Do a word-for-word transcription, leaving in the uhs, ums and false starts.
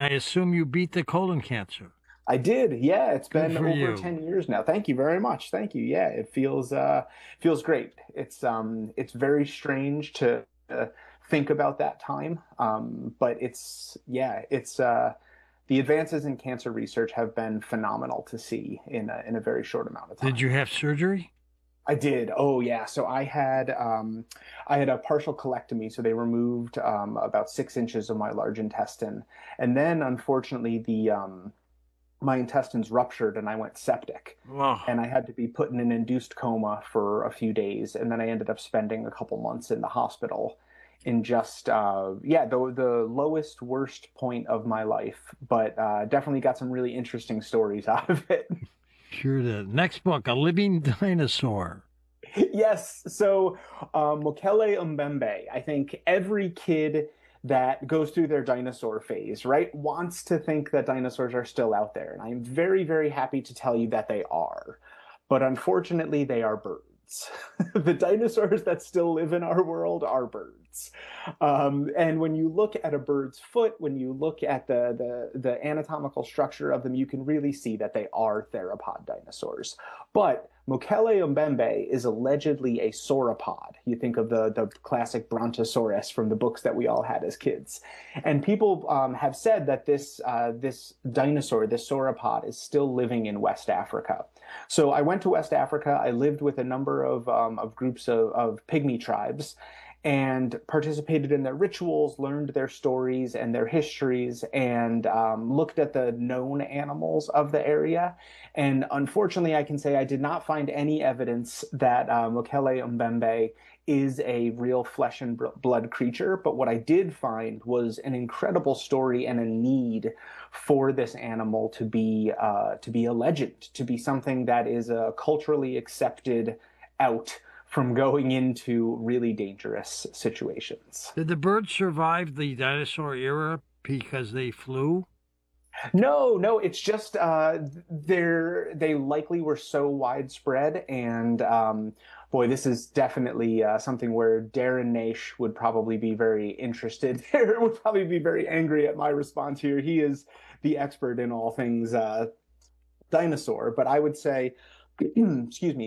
assume you beat the colon cancer. I did. Yeah, it's Good been for over you. ten years now. Thank you very much. Thank you. Yeah, it feels uh feels great. It's um it's very strange to uh, think about that time. Um, but it's yeah, it's uh the advances in cancer research have been phenomenal to see in a, in a very short amount of Did time. you have surgery? I did. Oh yeah. So I had um, I had a partial colectomy. So they removed um, about six inches of my large intestine, and then unfortunately the um, my intestines ruptured and I went septic, Oh, and I had to be put in an induced coma for a few days, and then I ended up spending a couple months in the hospital. In just uh, yeah, the the lowest worst point of my life, but uh, definitely got some really interesting stories out of it. sure did. Next book, A Living Dinosaur. Yes. So, um, Mokele Mbembe, I think every kid that goes through their dinosaur phase, right, wants to think that dinosaurs are still out there. And I'm very, very happy to tell you that they are. But unfortunately, they are birds. The dinosaurs that still live in our world are birds. Um, and when you look at a bird's foot, when you look at the, the, the anatomical structure of them, you can really see that they are theropod dinosaurs. But Mokele Mbembe is allegedly a sauropod. You think of the, the classic Brontosaurus from the books that we all had as kids. And people um, have said that this, uh, this dinosaur, this sauropod, is still living in West Africa. So I went to West Africa. I lived with a number of, um, of groups of, of pygmy tribes and participated in their rituals, learned their stories and their histories, and um, looked at the known animals of the area. And unfortunately, I can say I did not find any evidence that uh, Mokele Mbembe is a real flesh and blood creature. But what I did find was an incredible story and a need for this animal to be uh, to be a legend, to be something that is a culturally accepted out from going into really dangerous situations. Did the birds survive the dinosaur era because they flew? No, no, it's just uh, they're they likely were so widespread, and um, boy, this is definitely uh, something where Darren Naish would probably be very interested. Darren would probably be very angry at my response here. He is the expert in all things uh, dinosaur, but I would say, excuse me,